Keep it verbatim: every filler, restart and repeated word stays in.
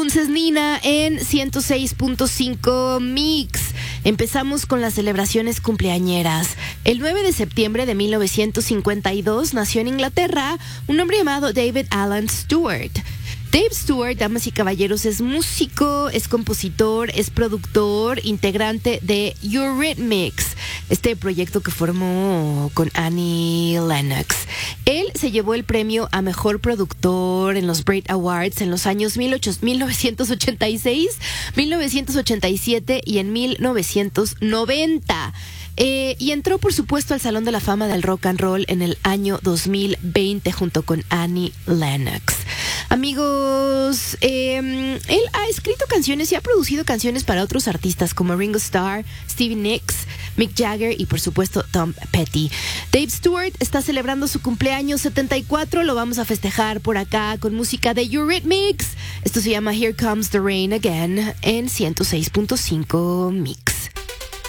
entonces Nina en ciento seis punto cinco Mix. Empezamos con las celebraciones cumpleañeras. El nueve de septiembre de mil novecientos cincuenta y dos nació en Inglaterra un hombre llamado David Alan Stewart. Dave Stewart, damas y caballeros, es músico, es compositor, es productor, integrante de Eurythmics, este proyecto que formó con Annie Lennox. Él se llevó el premio a Mejor Productor en los Brit Awards en los años mil novecientos ochenta y seis, mil novecientos ochenta y siete y en mil novecientos noventa. Eh, y entró, por supuesto, al Salón de la Fama del Rock and Roll en el año dos mil veinte junto con Annie Lennox. Amigos, eh, él ha escrito canciones y ha producido canciones para otros artistas como Ringo Starr, Stevie Nicks, Mick Jagger y, por supuesto, Tom Petty. Dave Stewart está celebrando su cumpleaños setenta y cuatro. Lo vamos a festejar por acá con música de Eurythmics. Esto se llama Here Comes the Rain Again en ciento seis punto cinco Mix.